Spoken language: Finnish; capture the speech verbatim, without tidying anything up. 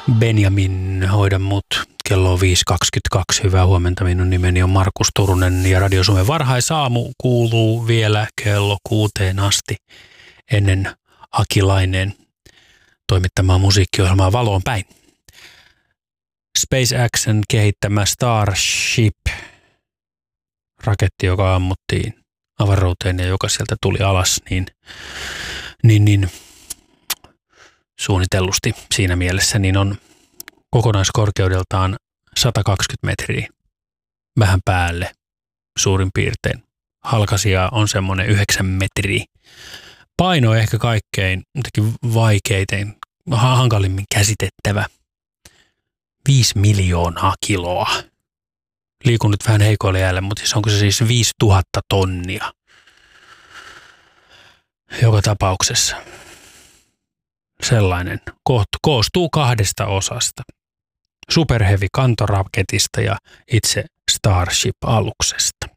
Benjamin, hoida mut. Kello on viisi kaksikymmentäkaksi. Hyvää huomenta. Minun nimeni on Markus Turunen ja Radio Suomen varhaisaamu kuuluu vielä kello kuuteen asti ennen Akilainen toimittamaa musiikkiohjelmaa Valoon päin. SpaceXn kehittämä Starship, raketti, joka ammuttiin avaruuteen ja joka sieltä tuli alas, niin, niin, niin suunnitellusti siinä mielessä, niin on kokonaiskorkeudeltaan sata kaksikymmentä metriä, vähän päälle suurin piirtein. Halkasia on semmoinen yhdeksän metriä. Paino ehkä kaikkein vaikeiten, hankalimmin käsitettävä. Viisi miljoonaa kiloa. Liikun nyt vähän heikoille jäälle, mutta siis onko se siis viisituhatta tonnia? Joka tapauksessa. Sellainen koostuu kahdesta osasta. Super Heavy kantoraketista ja itse Starship-aluksesta.